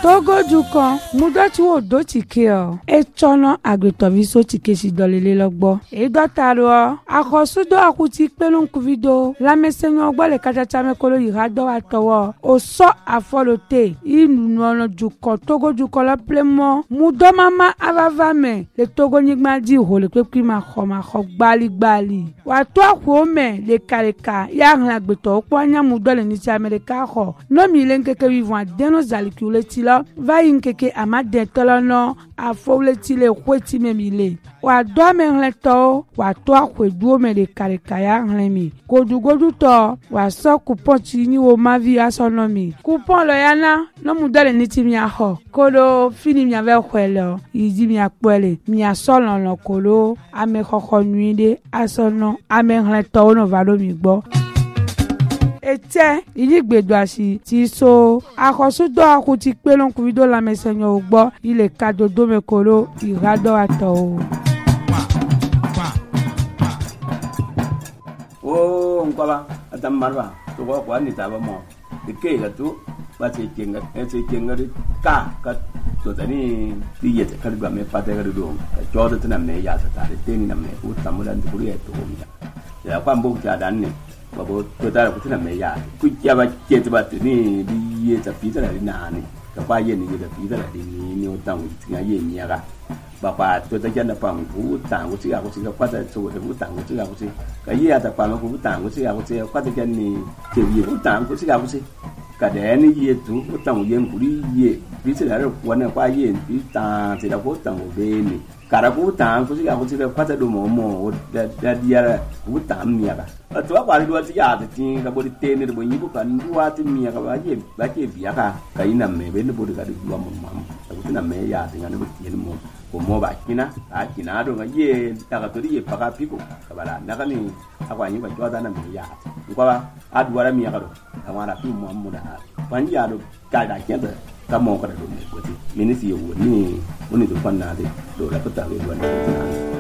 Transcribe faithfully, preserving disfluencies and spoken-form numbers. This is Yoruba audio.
Togo jukan mudoti wo do tike o e chono agretoviso tike si dolele logbo e dotaro akosudo akuti pelun kuvido la mesenyo ogbo le kachacha mekolo irado atowo o so afolote inu ono jukan Togo jukan la plemo mudo mama avavame le Togo nigma di ho le pepi ma kho ma kho gbali gbali wa to akwo me le kaleka ya ran agbeto opo anya mudo le ni ti America kho no mi le nkeke vivant deno zalikule ti lo va yinkeke amade tolono afowleti le kweti memile wa do me nleto wa to akwedu me le kaleka ya nlemi godugodu to wa so coupon ti ni wo mavi asonomi coupon lo yana no mudo le ni ti mi aho kolo fini mi ave kwelo yidi mi akpele mi asolo lo kolo ame khokho nuide asono ame nleto no valo mi gbo ete iligbedo asi ti so akosudo akuti pelon kuvido la mesenyo ogbo ile kadodo mekolo irado ato o ngwaba atamarwa to ko kwa ni taba mo dike ga tu ba ce kenga ce kenga ka ka to tani ti yete kar ga me pate ga do jo do tana me ya ta ta te ni na me u tamulan du ya to mi ya kwa mbo ta dan ne babo to tara ku tana me ya ku ya ba ke ta ba ni bi ye ta pi ta ni na ni ka ba ye ni da pi ta ni ni o ta u ti ga ye ni ya ga ba pa to ta jana pa mu ta ku ti ga ku ti ga kwa ta so de ku ta ku ti ga ku ti ka ye ya ta pa ma ku ta ku ti ga ku ti kwa ta jan ni ke ye ku ta ku ti ga ku ti ka de ni ye tu ku ta u ye ku ri ye bi ti da ro ku na kwa ye bi ta ti da ku ta u be ni kara ku ta ku ti ga ku ti ga kwa ta do mo mo da da dia ku ta mi ya ga to kwa ri do ti ya ti ka bo di te ni bo yi ku kan duwa ti mi ya ga ba ye ba ke bi ya ka ka ina me be ni bo ga di duwa mo ma ku ti na me ya ti ga ni bo ti ni mo ko mo ba kina a kina do ga ye ta ka to ri ye pa ka pi ko ka bala na ka ni akwa ni ba jo da na me ya ko ba a duwa ra mi ya ga do ka ma ra pi mo mo da ban ya do ka da ke da ka mo ka do mo ko ti mi ni si yo ni mo ni do pan na de do la ko ta be do na